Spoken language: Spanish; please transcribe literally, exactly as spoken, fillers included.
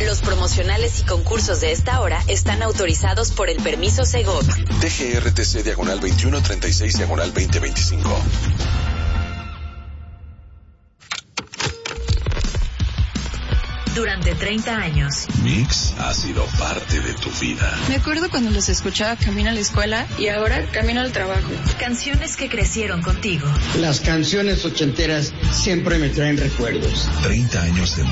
Los promocionales y concursos de esta hora están autorizados por el permiso Segov. D G R T C diagonal veintiuno treinta y seis diagonal veinte veinticinco. Durante treinta años. Mix ha sido parte de tu vida. Me acuerdo cuando los escuchaba camino a la escuela y ahora camino al trabajo. Canciones que crecieron contigo. Las canciones ochenteras siempre me traen recuerdos. treinta años de